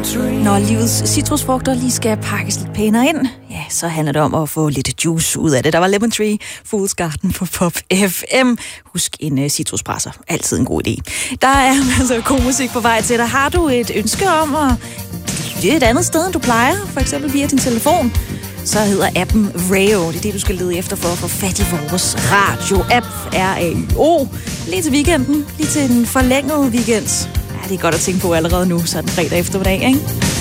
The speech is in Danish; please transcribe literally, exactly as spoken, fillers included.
Når livets citrusfrugter lige skal pakkes lidt pænere ind, ja, så handler det om at få lidt juice ud af det. Der var Lemon Tree, Fool's Garden på Pop F M. Husk en uh, citruspresser. Altid en god idé. Der er altså god musik på vej til dig. Har du et ønske om at lytte et andet sted, end du plejer, for eksempel via din telefon, så hedder appen Rayo. Det er det, du skal lede efter for at få fat i vores radio-app, R A Y O. Lige til weekenden, lige til en forlænget weekend. Ja, det er godt at tænke på allerede nu, så er den fredag eftermiddag, ikke?